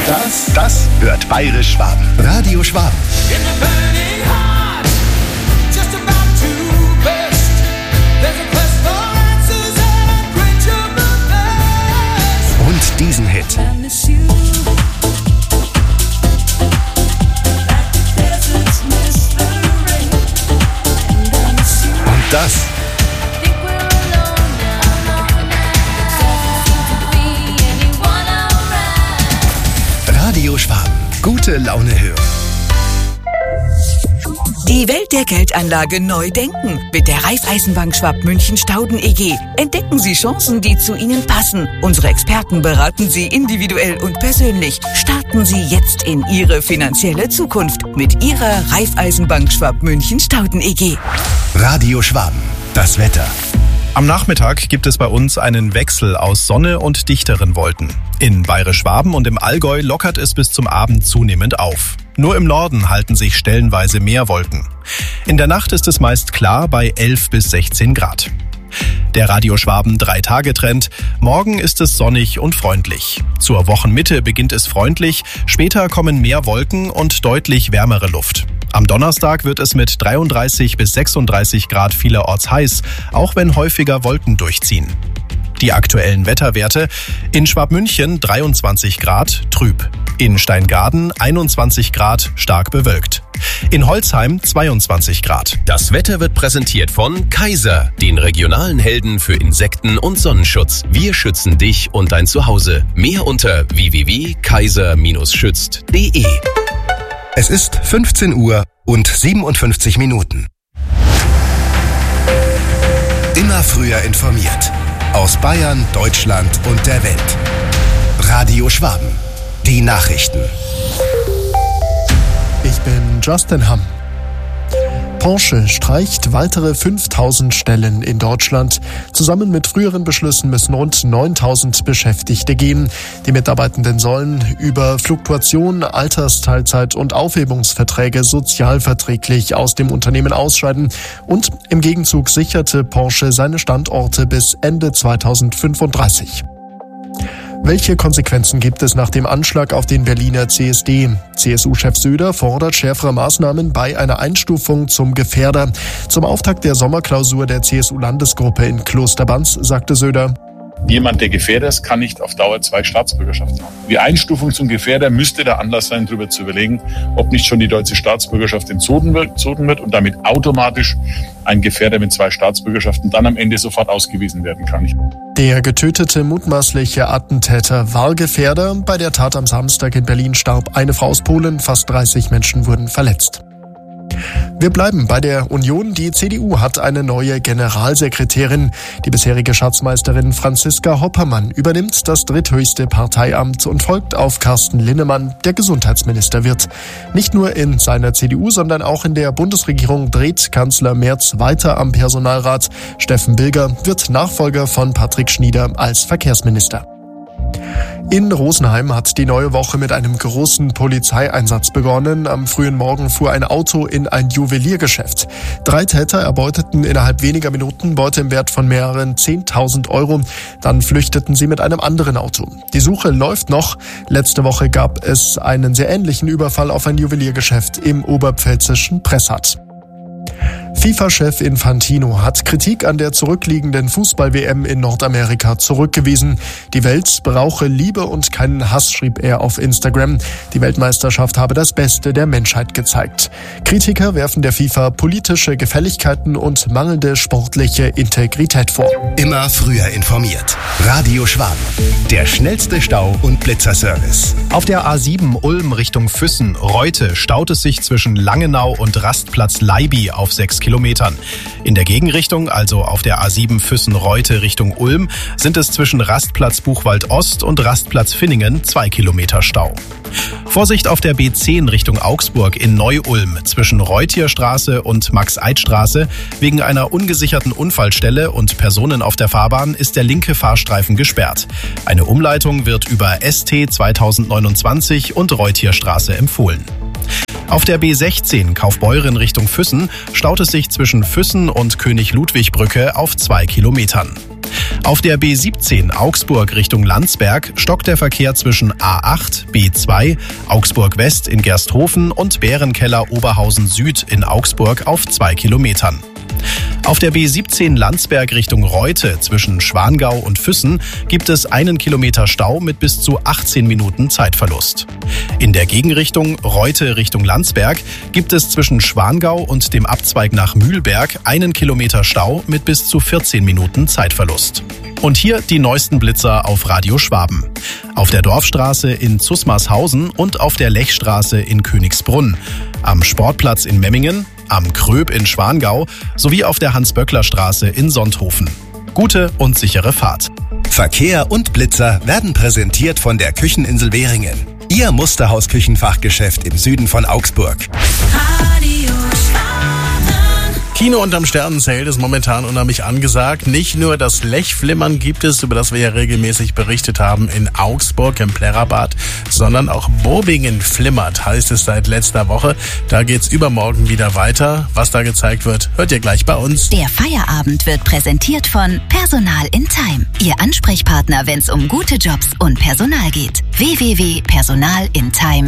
Das hört Bayerisch Schwaben. Radio Schwaben. Und diesen Hit. Und das. Radio Schwaben. Gute Laune hören. Die Welt der Geldanlage neu denken. Mit der Raiffeisenbank Schwab-München-Stauden EG. Entdecken Sie Chancen, die zu Ihnen passen. Unsere Experten beraten Sie individuell und persönlich. Starten Sie jetzt in Ihre finanzielle Zukunft mit Ihrer Raiffeisenbank Schwab-München-Stauden EG. Radio Schwaben. Das Wetter. Am Nachmittag gibt es bei uns einen Wechsel aus Sonne und dichteren Wolken. In Bayerisch-Schwaben und im Allgäu lockert es bis zum Abend zunehmend auf. Nur im Norden halten sich stellenweise mehr Wolken. In der Nacht ist es meist klar bei 11 bis 16 Grad. Der Radio Schwaben 3-Tage-Trend. Morgen ist es sonnig und freundlich. Zur Wochenmitte beginnt es freundlich, später kommen mehr Wolken und deutlich wärmere Luft. Am Donnerstag wird es mit 33 bis 36 Grad vielerorts heiß, auch wenn häufiger Wolken durchziehen. Die aktuellen Wetterwerte: in Schwabmünchen 23 Grad, trüb. In Steingaden 21 Grad, stark bewölkt. In Holzheim 22 Grad. Das Wetter wird präsentiert von Kaiser, den regionalen Helden für Insekten- und Sonnenschutz. Wir schützen dich und dein Zuhause. Mehr unter www.kaiser-schützt.de. Es ist 15 Uhr und 57 Minuten. Immer früher informiert. Aus Bayern, Deutschland und der Welt. Radio Schwaben. Die Nachrichten. Ich bin Justin Hamm. Porsche streicht weitere 5.000 Stellen in Deutschland. Zusammen mit früheren Beschlüssen müssen rund 9.000 Beschäftigte gehen. Die Mitarbeitenden sollen über Fluktuation, Altersteilzeit und Aufhebungsverträge sozialverträglich aus dem Unternehmen ausscheiden. Und im Gegenzug sicherte Porsche seine Standorte bis Ende 2035. Welche Konsequenzen gibt es nach dem Anschlag auf den Berliner CSD? CSU-Chef Söder fordert schärfere Maßnahmen bei einer Einstufung zum Gefährder. Zum Auftakt der Sommerklausur der CSU-Landesgruppe in Klosterbanz sagte Söder: Jemand, der Gefährder ist, kann nicht auf Dauer 2 Staatsbürgerschaften haben. Die Einstufung zum Gefährder müsste der Anlass sein, darüber zu überlegen, ob nicht schon die deutsche Staatsbürgerschaft entzogen wird und damit automatisch ein Gefährder mit 2 Staatsbürgerschaften dann am Ende sofort ausgewiesen werden kann. Der getötete mutmaßliche Attentäter war Gefährder. Bei der Tat am Samstag in Berlin starb eine Frau aus Polen, fast 30 Menschen wurden verletzt. Wir bleiben bei der Union. Die CDU hat eine neue Generalsekretärin. Die bisherige Schatzmeisterin Franziska Hoppermann übernimmt das dritthöchste Parteiamt und folgt auf Carsten Linnemann, der Gesundheitsminister wird. Nicht nur in seiner CDU, sondern auch in der Bundesregierung dreht Kanzler Merz weiter am Personalrat. Steffen Bilger wird Nachfolger von Patrick Schnieder als Verkehrsminister. In Rosenheim hat die neue Woche mit einem großen Polizeieinsatz begonnen. Am frühen Morgen fuhr ein Auto in ein Juweliergeschäft. 3 Täter erbeuteten innerhalb weniger Minuten Beute im Wert von mehreren 10.000 Euro. Dann flüchteten sie mit einem anderen Auto. Die Suche läuft noch. Letzte Woche gab es einen sehr ähnlichen Überfall auf ein Juweliergeschäft im oberpfälzischen Pressat. FIFA-Chef Infantino hat Kritik an der zurückliegenden Fußball-WM in Nordamerika zurückgewiesen. Die Welt brauche Liebe und keinen Hass, schrieb er auf Instagram. Die Weltmeisterschaft habe das Beste der Menschheit gezeigt. Kritiker werfen der FIFA politische Gefälligkeiten und mangelnde sportliche Integrität vor. Immer früher informiert. Radio Schwaben. Der schnellste Stau- und Blitzerservice. Auf der A7 Ulm Richtung Füssen-Reute staut es sich zwischen Langenau und Rastplatz Leibi auf 6 Kilometern. In der Gegenrichtung, also auf der A7 Füssen-Reute Richtung Ulm, sind es zwischen Rastplatz Buchwald Ost und Rastplatz Finningen 2 Kilometer Stau. Vorsicht auf der B10 Richtung Augsburg in Neu-Ulm zwischen Reutierstraße und Max-Eid-Straße. Wegen einer ungesicherten Unfallstelle und Personen auf der Fahrbahn ist der linke Fahrstreifen gesperrt. Eine Umleitung wird über ST 2029 und Reutierstraße empfohlen. Auf der B16 Kaufbeuren Richtung Füssen staut es sich zwischen Füssen und König-Ludwig-Brücke auf 2 Kilometern. Auf der B17 Augsburg Richtung Landsberg stockt der Verkehr zwischen A8, B2, Augsburg West in Gersthofen und Bärenkeller Oberhausen Süd in Augsburg auf 2 Kilometern. Auf der B17 Landsberg Richtung Reute zwischen Schwangau und Füssen gibt es 1 Kilometer Stau mit bis zu 18 Minuten Zeitverlust. In der Gegenrichtung Reute Richtung Landsberg gibt es zwischen Schwangau und dem Abzweig nach Mühlberg 1 Kilometer Stau mit bis zu 14 Minuten Zeitverlust. Und hier die neuesten Blitzer auf Radio Schwaben. Auf der Dorfstraße in Zusmarshausen und auf der Lechstraße in Königsbrunn, am Sportplatz in Memmingen, am Kröb in Schwangau sowie auf der Hans-Böckler-Straße in Sonthofen. Gute und sichere Fahrt. Verkehr und Blitzer werden präsentiert von der Kücheninsel Währingen. Ihr Musterhaus-Küchenfachgeschäft im Süden von Augsburg. Radio Schwaben. Kino unterm Sternenzelt ist momentan unheimlich angesagt. Nicht nur das Lechflimmern gibt es, über das wir ja regelmäßig berichtet haben, in Augsburg im Plärrerbad, sondern auch Bobingen flimmert, heißt es seit letzter Woche. Da geht's übermorgen wieder weiter. Was da gezeigt wird, hört ihr gleich bei uns. Der Feierabend wird präsentiert von Personal in Time. Ihr Ansprechpartner, wenn es um gute Jobs und Personal geht. www.personalintime.de